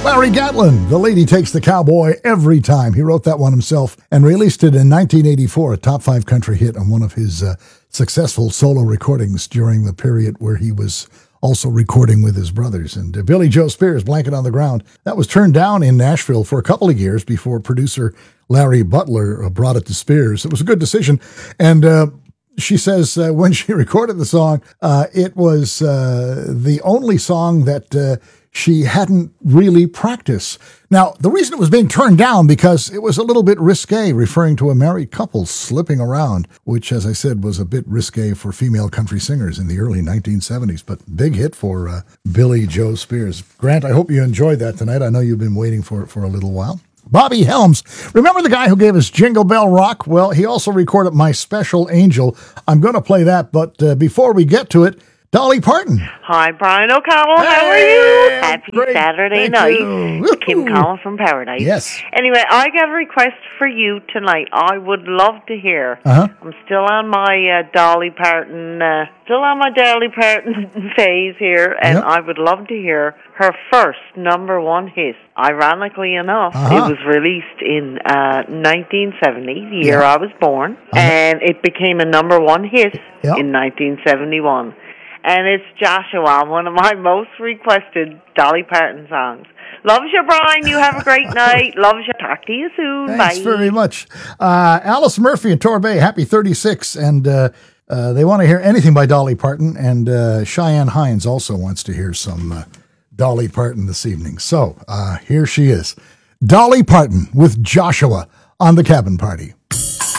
Larry Gatlin, The Lady Takes the Cowboy Every Time. He wrote that one himself and released it in 1984, a top 5 country hit on one of his successful solo recordings during the period where he was also recording with his brothers. And Billy Joe Spears, Blanket on the Ground, that was turned down in Nashville for a couple of years before producer Larry Butler brought it to Spears. It was a good decision. And she says when she recorded the song, it was the only song that she hadn't really practiced. Now, the reason it was being turned down because it was a little bit risque, referring to a married couple slipping around, which, as I said, was a bit risque for female country singers in the early 1970s, but big hit for Billy Joe Spears. Grant, I hope you enjoyed that tonight. I know you've been waiting for it for a little while. Bobby Helms, remember the guy who gave us Jingle Bell Rock? Well, he also recorded My Special Angel. I'm going to play that, but before we get to it, Dolly Parton. Hi, Brian O'Connell. Hey, how are you? Happy great. Saturday Thank night. you. Kim Collins from Paradise. Yes. Anyway, I got a request for you tonight. I would love to hear. I'm still on my Dolly Parton, phase here, and I would love to hear her first number one hit. Ironically enough, it was released in 1970, the year I was born, and it became a number one hit in 1971. And it's Joshua, one of my most requested Dolly Parton songs. Loves you, Brian. You have a great night. Loves you. Talk to you soon. Thanks Bye. very much. Alice Murphy and Torbay, happy 36. And they want to hear anything by Dolly Parton. And Cheyenne Hines also wants to hear some Dolly Parton this evening. So here she is. Dolly Parton with Joshua on the Cabin Party.